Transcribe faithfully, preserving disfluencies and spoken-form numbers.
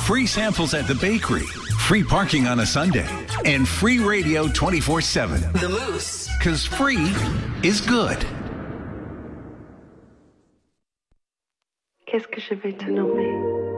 free samples at the bakery, free parking on a Sunday, and free radio twenty-four seven. The Moose. Because free is good. Qu'est-ce que je vais te nommer?